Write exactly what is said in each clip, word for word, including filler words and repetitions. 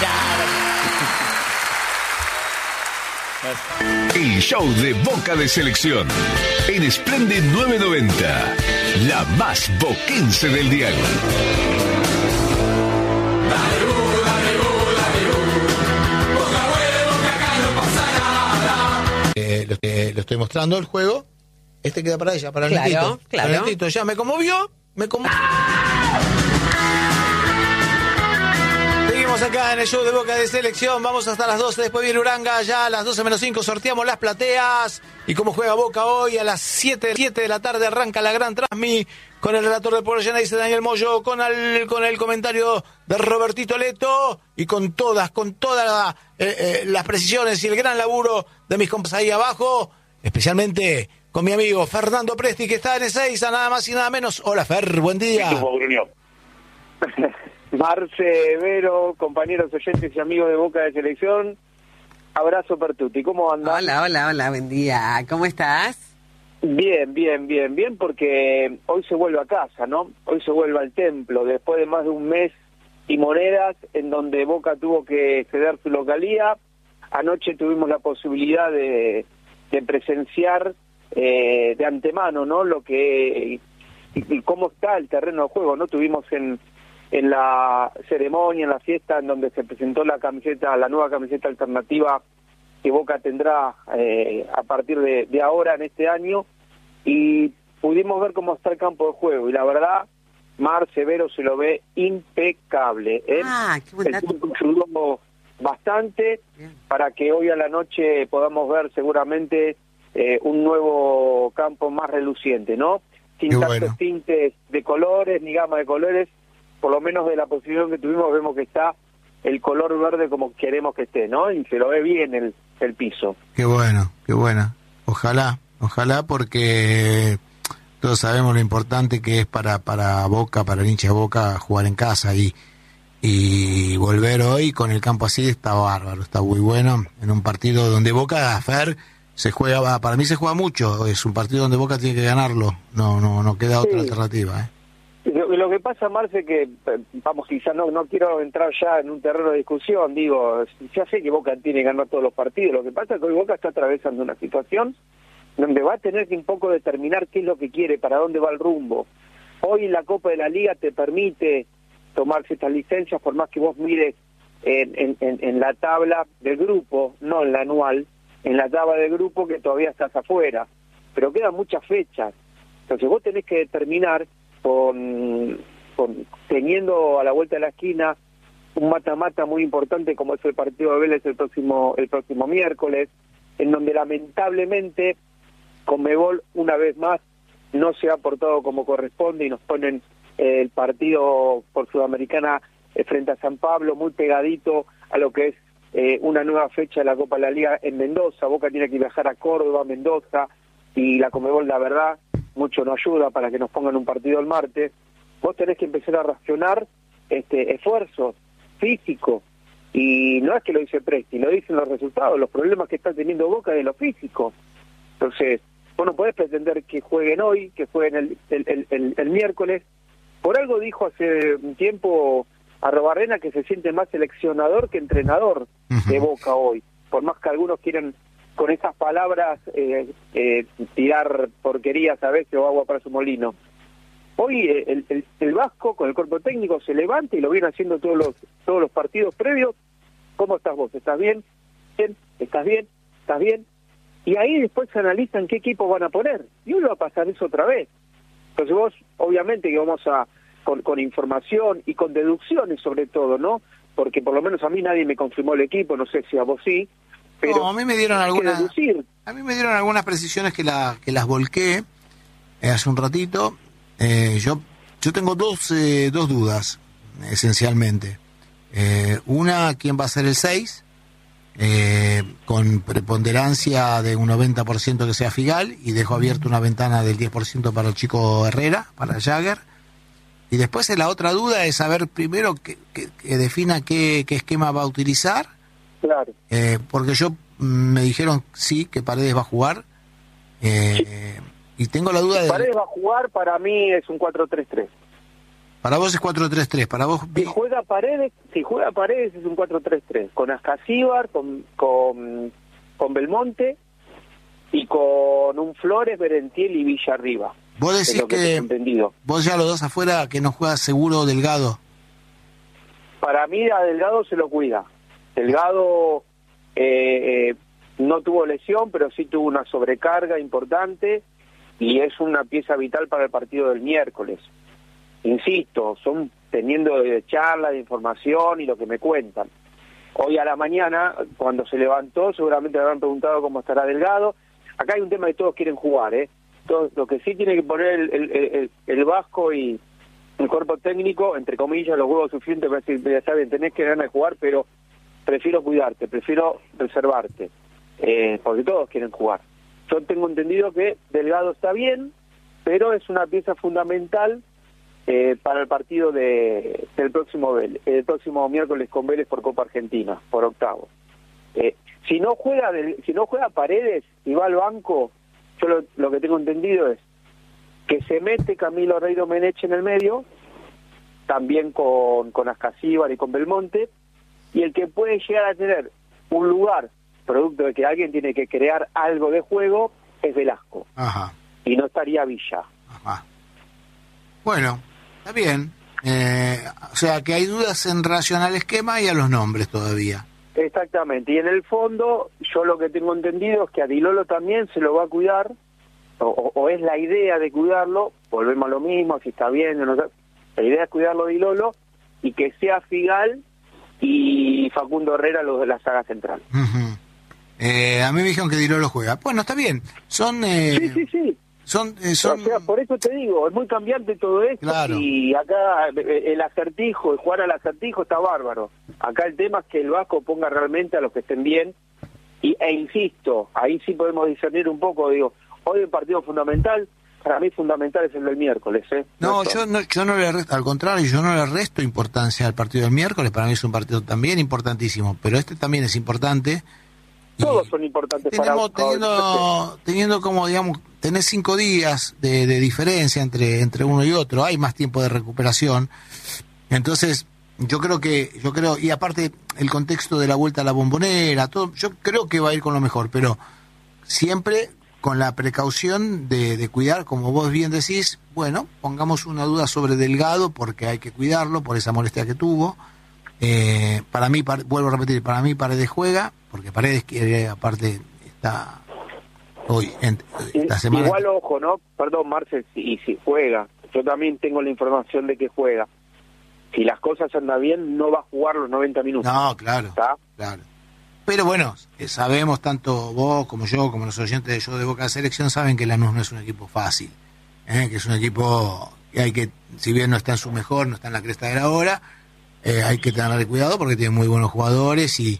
El show de Boca de Selección en Splendid nueve noventa, la más boquense del diario. Eh, lo, eh, lo estoy mostrando el juego. Este queda para ella, para el Claro, netito. claro. Para el netito. Ya me conmovió. Me conmovió. Seguimos acá en el show de Boca de Selección. Vamos hasta las doce. Después viene Uranga. Ya a las doce menos cinco sorteamos las plateas. Y cómo juega Boca hoy, a las siete de la tarde arranca la gran transmi con el relator de Pueblo Llanense, Daniel Moyo, con el, con el comentario de Robertito Leto y con todas, con todas la, eh, eh, las precisiones y el gran laburo de mis compas ahí abajo, especialmente con mi amigo Fernando Presti, que está en Ezeiza, nada más y nada menos. Hola, Fer, buen día. Marce, Vero, compañeros oyentes y amigos de Boca de Selección, abrazo per tutti. ¿Cómo andan? Hola, hola, hola, buen día. ¿Cómo estás? Bien, bien, bien, bien, porque hoy se vuelve a casa, ¿no? Hoy se vuelve al templo, después de más de un mes y monedas, en donde Boca tuvo que ceder su localía. Anoche tuvimos la posibilidad de, de presenciar eh, de antemano, ¿no? Lo que, y, y cómo está el terreno de juego, ¿no? Tuvimos en, en la ceremonia, en la fiesta, en donde se presentó la camiseta, la nueva camiseta alternativa que Boca tendrá eh, a partir de, de ahora en este año, y pudimos ver cómo está el campo de juego, y la verdad, Mar Severo se lo ve impecable, ¿eh? Ah, qué buen dato. El club ayudó bastante. Bien. Para que hoy a la noche podamos ver seguramente eh, un nuevo campo más reluciente, ¿no? Sin qué tantos bueno. tintes de colores, ni gama de colores, por lo menos de la posición que tuvimos vemos que está el color verde como queremos que esté, ¿no? Y se lo ve bien el, el piso. Qué bueno, qué bueno. Ojalá, ojalá, porque todos sabemos lo importante que es para para Boca, para el hincha de Boca, jugar en casa, y y volver hoy con el campo así está bárbaro, está muy bueno, en un partido donde Boca, Fer, se juega, para mí se juega mucho, es un partido donde Boca tiene que ganarlo, no no no queda otra Sí. alternativa, ¿eh? Lo, lo que pasa, Marce, que, vamos, quizás no, no quiero entrar ya en un terreno de discusión, digo, ya sé que Boca tiene que ganar todos los partidos, lo que pasa es que hoy Boca está atravesando una situación donde va a tener que un poco determinar qué es lo que quiere, para dónde va el rumbo. Hoy la Copa de la Liga te permite tomar ciertas licencias, por más que vos mires en, en, en la tabla del grupo, no en la anual, en la tabla del grupo que todavía estás afuera, pero quedan muchas fechas, entonces vos tenés que determinar Con, con teniendo a la vuelta de la esquina un mata-mata muy importante como es el partido de Vélez el próximo el próximo miércoles, en donde lamentablemente Conmebol una vez más no se ha portado como corresponde y nos ponen eh, el partido por Sudamericana eh, frente a San Pablo muy pegadito a lo que es eh, una nueva fecha de la Copa de la Liga en Mendoza. Boca tiene que viajar a Córdoba, Mendoza, y la Conmebol, la verdad, mucho no ayuda para que nos pongan un partido el martes. Vos tenés que empezar a racionar este esfuerzos físicos, y no es que lo dice Presti, lo dicen los resultados, los problemas que está teniendo Boca de lo físico. Entonces, vos no podés pretender que jueguen hoy, que jueguen el, el, el, el, el miércoles. Por algo dijo hace un tiempo Arrobarrena que se siente más seleccionador que entrenador de Boca hoy, por más que algunos quieran con esas palabras eh, eh, tirar porquerías a veces o agua para su molino. Hoy eh, el, el, el Vasco con el cuerpo técnico se levanta y lo viene haciendo todos los todos los partidos previos. ¿Cómo estás vos? ¿Estás bien? ¿Bien? ¿Estás bien? ¿Estás bien? Y ahí después se analizan qué equipos van a poner. Y hoy va a pasar eso otra vez. Entonces vos, obviamente que vamos a, con, con información y con deducciones sobre todo, ¿no? Porque por lo menos a mí nadie me confirmó el equipo, no sé si a vos sí. Pero no, a mí me dieron algunas a mí me dieron algunas precisiones que la que las volqué eh, hace un ratito. Eh, yo yo tengo dos eh, dos dudas esencialmente. Eh, una, ¿quién va a ser el seis? Eh, con preponderancia de un noventa por ciento que sea Figal, y dejo abierta una ventana del diez por ciento para el chico Herrera, para Jagger. Y después la otra duda es saber primero que, que, que defina qué, qué esquema va a utilizar. Claro. Eh, porque yo me dijeron sí, que Paredes va a jugar. Eh, sí. Y tengo la duda si de... Paredes va a jugar, para mí es un cuatro tres tres. Para vos es cuatro tres tres, para vos... Si juega Paredes, si juega Paredes es un cuatro tres tres, con Ascasíbar, con, con, con Belmonte y con un Flores, Berentiel y Villa arriba. Vos decís que, que, que vos ya los dos afuera, que no juega seguro Delgado. Para mí a Delgado se lo cuida. Delgado eh, eh, no tuvo lesión, pero sí tuvo una sobrecarga importante y es una pieza vital para el partido del miércoles. Insisto, son teniendo de charla, de información y lo que me cuentan. Hoy a la mañana, cuando se levantó, seguramente le habrán preguntado cómo estará Delgado. Acá hay un tema que todos quieren jugar, ¿eh? Todo, lo que sí tiene que poner el, el, el, el Vasco y el cuerpo técnico, entre comillas, los huevos suficientes para decir, ya saben, tenés que ganar de jugar, pero prefiero cuidarte, prefiero reservarte, eh, porque todos quieren jugar. Yo tengo entendido que Delgado está bien, pero es una pieza fundamental Eh, para el partido de del próximo el próximo miércoles con Vélez por Copa Argentina, por octavo. Eh, si no juega del, si no juega Paredes y va al banco, yo lo, lo que tengo entendido es que se mete Camilo Rey Domenech en el medio, también con, con Ascasíbar y con Belmonte, y el que puede llegar a tener un lugar, producto de que alguien tiene que crear algo de juego, es Velasco. Ajá. Y no estaría Villa. Ajá. Bueno, está bien. Eh, o sea, que hay dudas en relación al esquema y a los nombres todavía. Exactamente. Y en el fondo, yo lo que tengo entendido es que a Di Lolo también se lo va a cuidar, o, o, o es la idea de cuidarlo, volvemos a lo mismo, si está bien, no sé. La idea es cuidarlo a Di Lolo y que sea Figal y Facundo Herrera los de la saga central. Uh-huh. eh, a mí me dijeron que Di Lolo juega. Bueno, está bien. Son... Eh... Sí, sí, sí. Son, eh, son... O sea, por eso te digo, es muy cambiante todo esto. Claro. Y acá el acertijo, el jugar al acertijo está bárbaro. Acá el tema es que el Vasco ponga realmente a los que estén bien. Y, e insisto, ahí sí podemos discernir un poco. Digo, hoy el partido fundamental, para mí fundamental es el del miércoles. ¿eh? No, yo no, yo no le resto, al contrario, yo no le resto importancia al partido del miércoles. Para mí es un partido también importantísimo, pero este también es importante. Todos son importantes tenemos, para... Teniendo, teniendo como, digamos, tenés cinco días de, de diferencia entre, entre uno y otro, hay más tiempo de recuperación. Entonces, yo creo que, yo creo, y aparte el contexto de la vuelta a la Bombonera, todo, yo creo que va a ir con lo mejor, pero siempre con la precaución de, de cuidar, como vos bien decís, bueno, pongamos una duda sobre Delgado, porque hay que cuidarlo por esa molestia que tuvo. Eh, para mí, para, vuelvo a repetir, para mí Paredes juega, porque Paredes quiere, aparte, está hoy, en, esta semana... Igual, ojo, ¿no? Perdón, Marcel, y si juega, yo también tengo la información de que juega. Si las cosas andan bien, no va a jugar los noventa minutos. No, claro, ¿está? Claro. Pero bueno, eh, sabemos, tanto vos como yo, como los oyentes de Yo de Boca de Selección, saben que Lanús no es un equipo fácil, ¿eh? Que es un equipo que hay que, si bien no está en su mejor, no está en la cresta de la hora, eh, hay que tenerle cuidado porque tiene muy buenos jugadores y,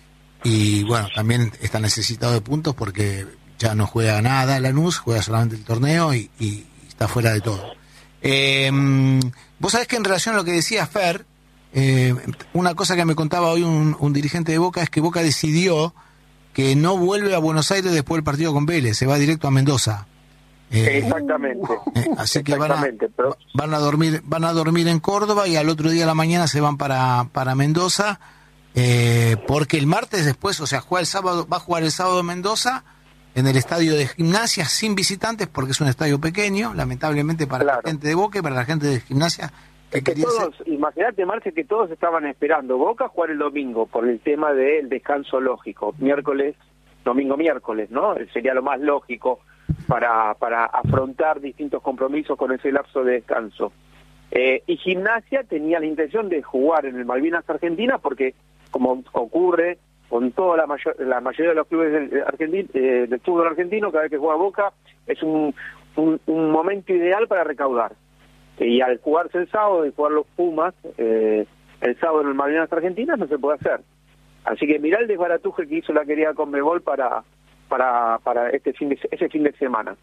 y bueno, también está necesitado de puntos porque ya no juega nada Lanús, juega solamente el torneo y, y está fuera de todo. Eh, vos sabés que en relación a lo que decía Fer, eh, una cosa que me contaba hoy un, un dirigente de Boca es que Boca decidió que no vuelve a Buenos Aires después del partido con Vélez, se va directo a Mendoza. Eh, Exactamente. Eh, así que van a, pero... van a dormir, van a dormir en Córdoba y al otro día de la mañana se van para, para Mendoza, eh, porque el martes después, o sea, juega el sábado, va a jugar el sábado en Mendoza en el estadio de Gimnasia sin visitantes porque es un estadio pequeño, lamentablemente para claro. la gente de Boca y para la gente de Gimnasia. Que, que todos, ser... imagínate, Marce, que todos estaban esperando Boca jugar el domingo por el tema del descanso lógico, miércoles, domingo miércoles, ¿no? Sería lo más lógico para para afrontar distintos compromisos con ese lapso de descanso. Eh, y Gimnasia tenía la intención de jugar en el Malvinas Argentina porque, como ocurre con toda la mayor la mayoría de los clubes del, argentino, eh, del fútbol argentino, cada vez que juega Boca es un, un, un momento ideal para recaudar. Y al jugarse el sábado y jugar los Pumas eh, el sábado en el Malvinas Argentina no se puede hacer. Así que mirá el desbaratuje que hizo la querida Conmebol para para para este fin de ese fin de semana.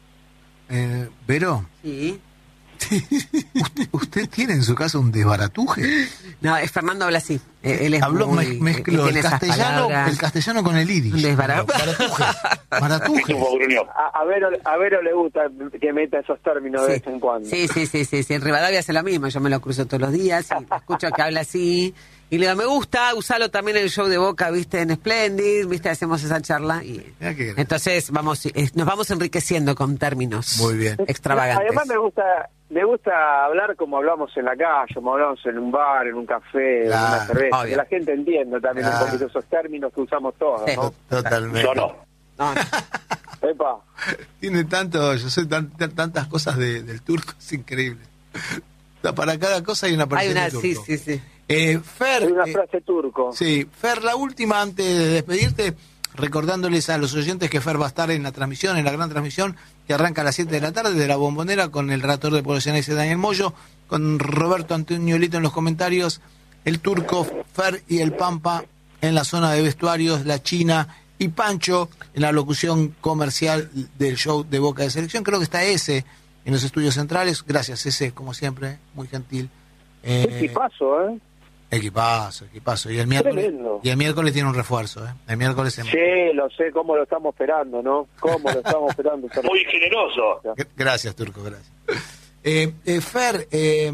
Eh, ¿Vero? Sí. ¿Usted, ¿Usted tiene en su casa un desbaratuje? No, es Fernando habla así. Él es Habló, muy, mezcló el castellano, el castellano con el iris. Baratujes. Baratujes. A, a Vero, a Vero le gusta que meta esos términos sí. de vez en cuando. Sí, sí, sí, sí, sí. En Rivadavia hace lo mismo. Yo me lo cruzo todos los días y escucho que habla así. Y le digo, me gusta usarlo también en el show de Boca, viste, en Splendid, viste, hacemos esa charla. Y entonces vamos, nos vamos enriqueciendo con términos muy bien extravagantes. Además me gusta, me gusta hablar como hablamos en la calle, como hablamos en un bar, en un café, claro, en una cerveza, obvio. Que la gente entienda también claro. un poquito esos términos que usamos todos, sí. ¿no? Totalmente. Yo no. no, no. Epa. Tiene tanto, yo sé tan, tantas cosas de, del turco, es increíble. Para cada cosa hay una hay una, turco. sí, sí, sí. Eh, Fer, hay una eh, frase turco. Sí, Fer, la última antes de despedirte, recordándoles a los oyentes que Fer va a estar en la transmisión, en la gran transmisión, que arranca a las siete de la tarde de la Bombonera con el relator de población ese Daniel Moyo, con Roberto Antonio Lito en los comentarios, el turco, Fer y el Pampa en la zona de vestuarios, la China y Pancho en la locución comercial del show de Boca de Selección. Creo que está ese en los estudios centrales. Gracias, ese, como siempre, muy gentil. Eh, equipazo, ¿eh? Equipazo, equipazo. Y el miércoles, y el miércoles tiene un refuerzo, ¿eh? El miércoles se... Sí, lo sé, cómo lo estamos esperando, ¿no? Cómo lo estamos esperando. Muy generoso. Gracias, Turco, gracias. Eh, eh, Fer, eh,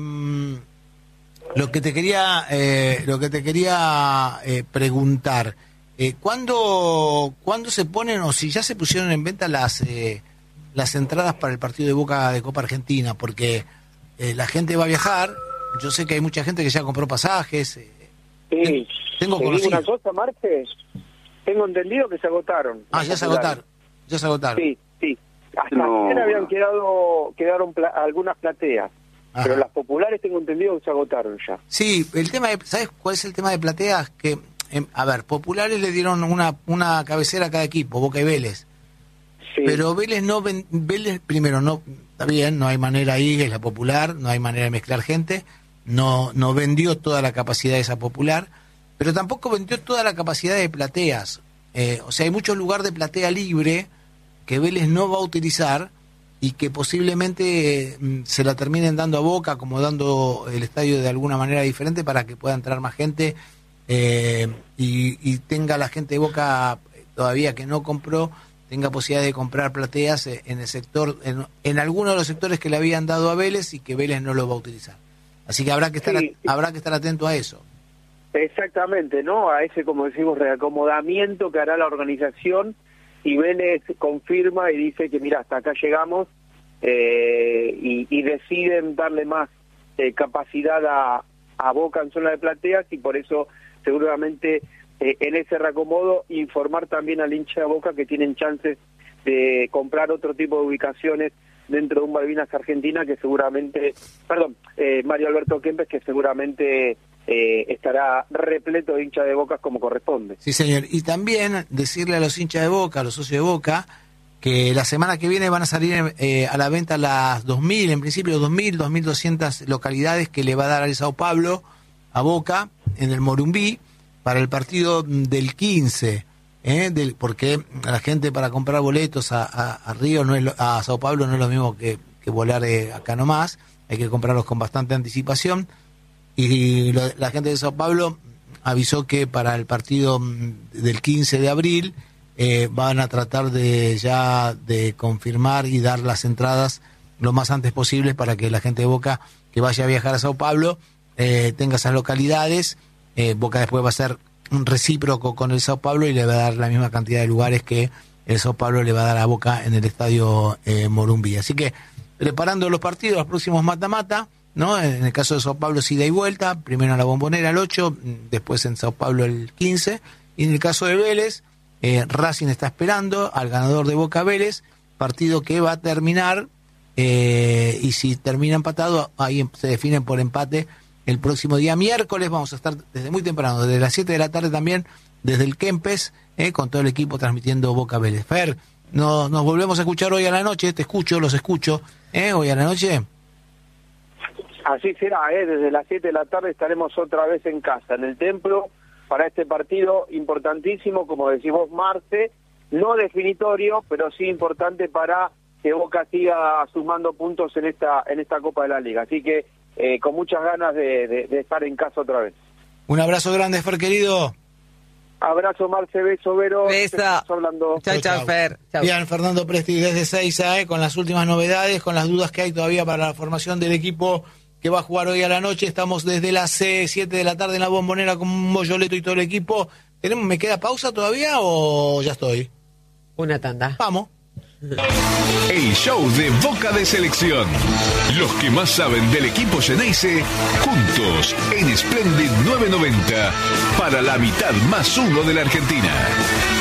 lo que te quería, eh, lo que te quería eh, preguntar, eh, ¿cuándo, ¿cuándo se ponen, o si ya se pusieron en venta las, eh, las entradas para el partido de Boca de Copa Argentina? Porque eh, la gente va a viajar. Yo sé que hay mucha gente que ya compró pasajes. Eh, sí, tengo ¿te conocido. digo una cosa, Marce? Tengo entendido que se agotaron. Ah, ya se agotaron. Ya se agotaron. Sí, sí. Hasta no. ayer habían quedado quedaron pla algunas plateas. Ajá. Pero las populares tengo entendido que se agotaron ya. Sí, el tema de, ¿sabes cuál es el tema de plateas? Que, eh, a ver, populares le dieron una, una cabecera a cada equipo, Boca y Vélez. Sí. Pero Vélez no, ven, Vélez primero no, está bien, no hay manera ahí, es la popular, no hay manera de mezclar gente. No, no vendió toda la capacidad de esa popular, pero tampoco vendió toda la capacidad de plateas. Eh, o sea, hay mucho lugar de platea libre que Vélez no va a utilizar y que posiblemente eh, se la terminen dando a Boca, acomodando el estadio de alguna manera diferente para que pueda entrar más gente eh, y, y tenga la gente de Boca todavía que no compró, tenga posibilidad de comprar plateas en el sector, en, en alguno de los sectores que le habían dado a Vélez y que Vélez no lo va a utilizar. Así que habrá que estar sí, a, habrá que estar atento a eso. Exactamente, ¿no? A ese, como decimos, reacomodamiento que hará la organización, y Vélez confirma y dice que mira, hasta acá llegamos, eh, y, y deciden darle más eh, capacidad a, a Boca en zona de plateas, y por eso seguramente eh, en ese reacomodo informar también al hincha de Boca que tienen chances de comprar otro tipo de ubicaciones dentro de un Malvinas Argentina, que seguramente, perdón, eh, Mario Alberto Kempes, que seguramente eh, estará repleto de hinchas de Boca como corresponde. Sí, señor. Y también decirle a los hinchas de Boca, a los socios de Boca, que la semana que viene van a salir eh, a la venta las dos mil, en principio dos mil, dos mil doscientas localidades que le va a dar al Sao Paulo a Boca en el Morumbí para el partido del quince. ¿Eh? Del, porque la gente para comprar boletos a, a, a Río, no es lo, a Sao Paulo, no es lo mismo que, que volar eh, acá nomás, hay que comprarlos con bastante anticipación, y lo, la gente de Sao Paulo avisó que para el partido del quince de abril eh, van a tratar de ya de confirmar y dar las entradas lo más antes posible para que la gente de Boca que vaya a viajar a Sao Paulo eh, tenga esas localidades. eh, Boca después va a ser un recíproco con el Sao Paulo y le va a dar la misma cantidad de lugares que el Sao Paulo le va a dar a Boca en el estadio eh, Morumbí. Así que preparando los partidos, los próximos mata-mata, ¿no? En el caso de Sao Paulo, ida y vuelta, primero en la Bombonera el ocho, después en Sao Paulo el quince, y en el caso de Vélez, eh, Racing está esperando al ganador de Boca Vélez, partido que va a terminar, eh, y si termina empatado, ahí se definen por empate. El próximo día miércoles vamos a estar desde muy temprano, desde las siete de la tarde también, desde el Kempes, eh, con todo el equipo transmitiendo Boca Vélez. Fer, no, nos volvemos a escuchar hoy a la noche, te escucho, los escucho, eh, hoy a la noche. Así será, eh, desde las siete de la tarde estaremos otra vez en casa, en el templo, para este partido importantísimo, como decís vos, Marce, no definitorio, pero sí importante para que Boca siga sumando puntos en esta, en esta Copa de la Liga. Así que Eh, con muchas ganas de, de, de estar en casa otra vez. Un abrazo grande, Fer, querido. Abrazo, Marce, beso, Vero. Beso. Hablando. Chao, chao, Fer. Chau. Bien, Fernando Presti desde Seiza, eh, con las últimas novedades, con las dudas que hay todavía para la formación del equipo que va a jugar hoy a la noche. Estamos desde las siete de la tarde en la Bombonera con un Bolloleto y todo el equipo. ¿Tenemos, ¿Me queda pausa todavía o ya estoy? Una tanda. Vamos. El show de Boca de Selección. Los que más saben del equipo Xeneize, juntos en Splendid nueve noventa para la mitad más uno de la Argentina.